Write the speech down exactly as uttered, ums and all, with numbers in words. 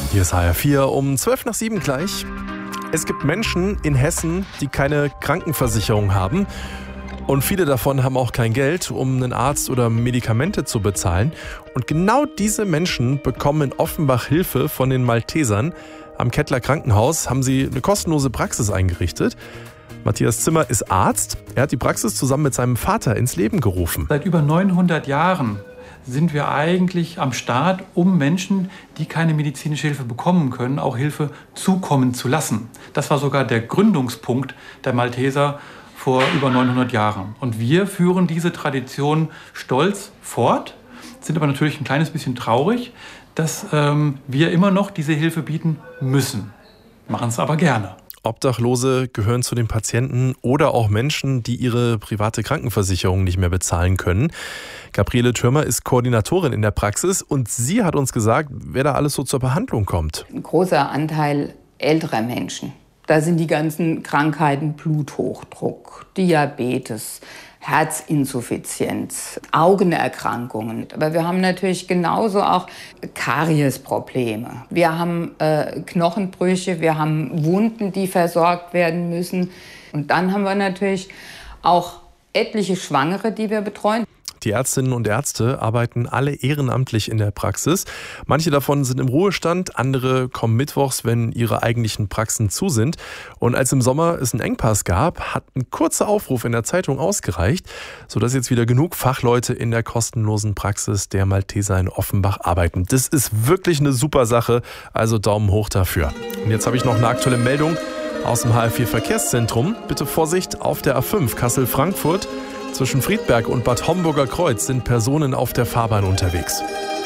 Hier ist H R vier um zwölf nach sieben gleich. Es gibt Menschen in Hessen, die keine Krankenversicherung haben. Und viele davon haben auch kein Geld, um einen Arzt oder Medikamente zu bezahlen. Und genau diese Menschen bekommen in Offenbach Hilfe von den Maltesern. Am Kettler Krankenhaus haben sie eine kostenlose Praxis eingerichtet. Matthias Zimmer ist Arzt. Er hat die Praxis zusammen mit seinem Vater ins Leben gerufen. Seit über neunhundert Jahren sind wir eigentlich am Start, um Menschen, die keine medizinische Hilfe bekommen können, auch Hilfe zukommen zu lassen. Das war sogar der Gründungspunkt der Malteser vor über neunhundert Jahren. Und wir führen diese Tradition stolz fort, sind aber natürlich ein kleines bisschen traurig, dass ähm, wir immer noch diese Hilfe bieten müssen. Machen es aber gerne. Obdachlose gehören zu den Patienten oder auch Menschen, die ihre private Krankenversicherung nicht mehr bezahlen können. Gabriele Thürmer ist Koordinatorin in der Praxis und sie hat uns gesagt, wer da alles so zur Behandlung kommt. Ein großer Anteil älterer Menschen. Da sind die ganzen Krankheiten, Bluthochdruck, Diabetes, Herzinsuffizienz, Augenerkrankungen. Aber wir haben natürlich genauso auch Kariesprobleme. Wir haben äh, Knochenbrüche, wir haben Wunden, die versorgt werden müssen. Und dann haben wir natürlich auch etliche Schwangere, die wir betreuen. Die Ärztinnen und Ärzte arbeiten alle ehrenamtlich in der Praxis. Manche davon sind im Ruhestand, andere kommen mittwochs, wenn ihre eigentlichen Praxen zu sind. Und als im Sommer es einen Engpass gab, hat ein kurzer Aufruf in der Zeitung ausgereicht, sodass jetzt wieder genug Fachleute in der kostenlosen Praxis der Malteser in Offenbach arbeiten. Das ist wirklich eine super Sache, also Daumen hoch dafür. Und jetzt habe ich noch eine aktuelle Meldung aus dem H R vier Verkehrszentrum. Bitte Vorsicht auf der A fünf Kassel-Frankfurt. Zwischen Friedberg und Bad Homburger Kreuz sind Personen auf der Fahrbahn unterwegs.